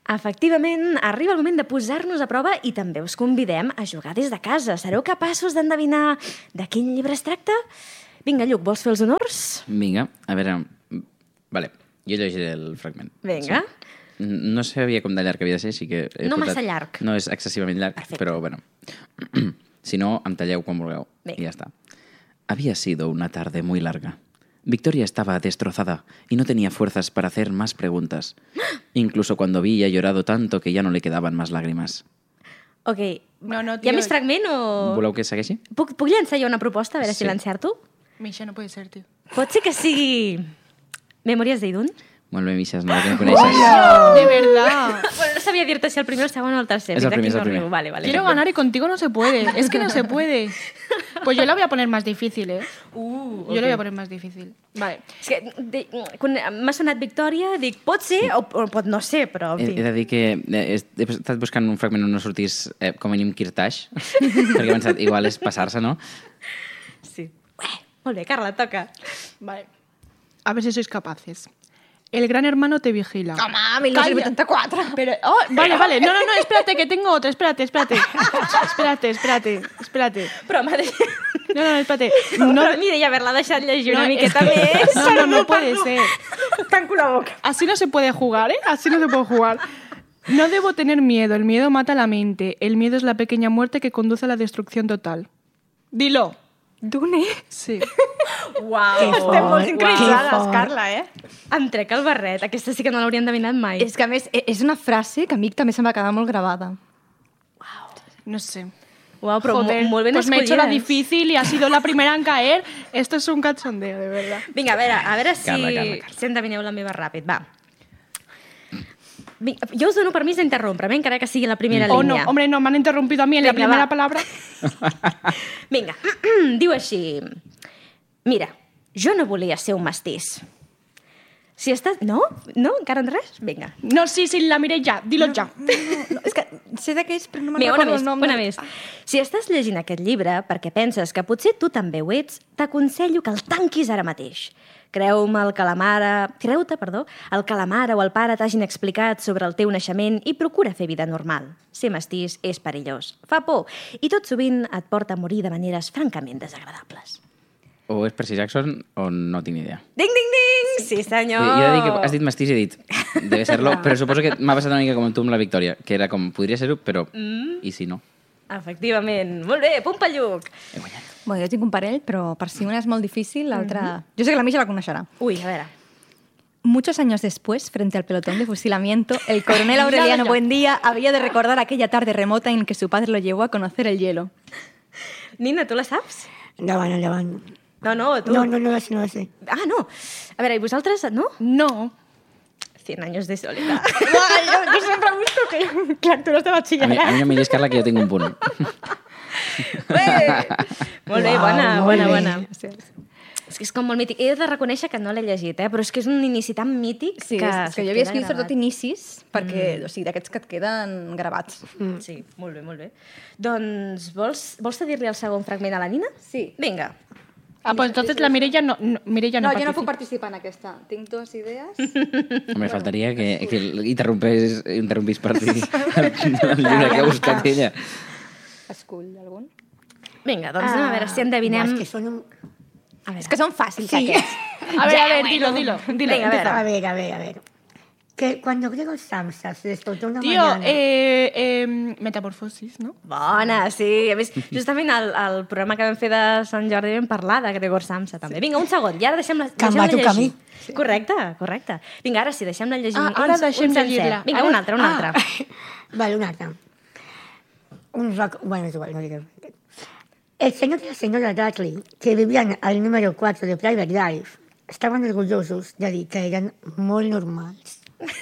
Efectivament, arriba el moment de posar-nos a prova i també us convidem a jugar des de casa. Sereu capaços d'endevinar de quin llibre es tracta? Vinga, Lluc, vols fer els honors? Vinga, a veure... Vale, jo llegiré el fragment. Vinga. Sí. No sabia com de llarg havia de ser, així que... Massa llarg. No és excessivament llarg, perfecte. Però bueno. Si no, em talleu quan vulgueu. Vinga. I ja està. Había sido una tarde muy larga. Victoria estaba destrozada y no tenía fuerzas para hacer más preguntas. Incluso cuando había llorado tanto que ya no le quedaban más lágrimas. Ok. No, tio... Hi ha més fragment o...? Voleu que segueixi? Puc llançar jo una proposta, a veure si l'encerto? Misha, no puede ser, tio. Pot ser que sigui... Memòries d'Idun? Molt bé, Misha, no que em coneixes. De verdad. Bueno, no sabia dir-te si el primer, el segon o el tercer. Es el primer. Vale, Quiero ganar y contigo no se puede. Es que no se puede. Pues yo la voy a poner más difícil, ¿eh? Yo la voy a poner más difícil. Vale. És que quan m'ha sonat Victòria, dic, pot ser o pot no ser, però en fi. He de dir que he estat buscant un fragment on no sortís com a mínim Kirtash, perquè he pensat, igual és passar-se, no? Sí. Molt bé, Carla, toca. Vale. A ver si sois capaces. El gran hermano te vigila. Home, 1984. Pero, vale. No, espérate, que tengo otra. Espérate. Però, madre... No, espérate. No, mira, ja haver-la deixat llegir una miqueta més. No puede ser. Tanco la boca. Así no se puede jugar, ¿eh? Así no se puede jugar. No debo tener miedo. El miedo mata la mente. El miedo es la pequeña muerte que conduce a la destrucción total. Dilo. Dune? Sí. Uau. Estem molt sincronitzades, Carla, Em trec el barret. Aquesta sí que no l'hauria endevinat mai. És que, a més, és una frase que a mi també se'm va quedar molt gravada. No sé. Uau, però joder, molt ben pues me he hecho la escollides. difícil y ha sido la primera en caer. Esto es un cachondeo, de verdad. Vinga, a veure si, Carla. si endevineu la meva ràpid. Va. Vinga, jo us dono permís d'interrompre, encara que sigui la primera línia. No, hombre, no, me han interrumpido a mí en la primera palabra. Vinga, diu així. Mira, jo no volia ser un mestís. Si estàs... No? No? Encara en res? Vinga. No, sí, la miré ja. Dilo ja. No, és que sé de què és, però no me'n Mira, recordo el nom. una més. Si estàs llegint aquest llibre perquè penses que potser tu també ho ets, t'aconsello que el tanquis ara mateix. Creu-te, el que la mare o el pare t'hagin explicat sobre el teu naixement i procura fer vida normal. Ser mestís és perillós, fa por i tot sovint et porta a morir de maneres francament desagradables. O és Percy Jackson o no tinc ni idea. Ding, ding, ding! Sí, senyor! Jo he de dir que has dit mestís i he dit, debe ser-lo, però suposo que m'ha passat una mica com tu amb la Victòria, que era com, podria ser-ho, però i si no? Efectivament. Molt bé, punt pel Lluc. He guanyat. Bueno, jo tinc un parell, però per si una és molt difícil, l'altra... Jo sé que la Misha la coneixerà. Ui, a veure. Muchos años después, frente al pelotón de fusilamiento, el coronel Aureliano Buendía había de recordar aquella tarde remota en que su padre lo llevó a conocer el hielo. Nina, tu la saps? Endavant. No, tu. No la sé. Ah, no. A veure, i vosaltres, no? No. 100 años de soledad. Jo sempre busco que lectures de batxillerat. A mi no m'hi dius, Carla, que jo tinc un punt. Molt bé, bona. Sí. És que és com molt mític. He de reconèixer que no l'he llegit, però és que és un inici tan mític Sí, que... és que jo havia escrit sobretot inicis, perquè, o sigui, d'aquests que et queden gravats. Sí, molt bé. Doncs vols cedir-li el segon fragment a la Nina? Sí. Vinga. Ah, pues entonces la Mireia no No, jo no participa. puc participar en aquesta. Tinc dues idees. Home, faltaria que interrompís per dir el llibre que ha buscat ella. Escull algun? Vinga, doncs anem a veure si endevinem... És que són un... És que són fàcils, aquests. A ver, dilo. Vinga, a veure. A ver. Que cuando Gregor Samsa se despertó una Tío, mañana... Metamorfosis, ¿no? Bona, sí. A més, justament al programa que vam fer de Sant Jordi vam parlar de Gregor Samsa, també. Vinga, un segon, i ara deixem-la Cambato llegir. camí. Sí. Correcte. Vinga, ara sí, deixem-la llegir. Ara deixem llegir-la. Vinga, un altre. Vale, un altre. Un rock... Bueno, és igual, no diguem. El señor y la señora Dudley, que vivían al número 4 de Private Life, estaban orgullosos de dir que eren molt normals.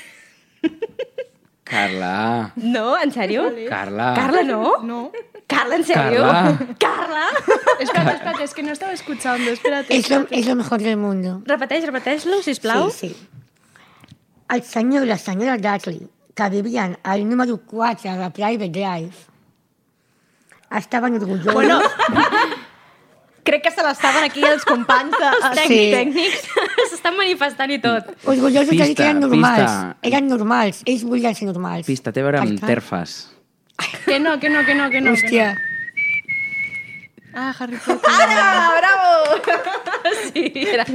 Carla. No, en sèrio? Carla. Carla, no? No. Carla, en sèrio? Carla. Espérate, es que no estaba escuchando, espérate. Es lo mejor del mundo. Repeteix-lo, sisplau. Sí. El senyor i la senyora Dudley, que vivien al número 4 de Private Life, estaven orgullosos... Crec que se l'estaven aquí els companys Sí. Tècnics estan manifestant i tot. Orgullosos de dir que eren normals. Pista. Eren normals. Ells volien ser normals. Pista, té a veure amb Per tant- terfes. Que no. Hòstia. Ah, Harry Potter. Ara, bravo! Sí, era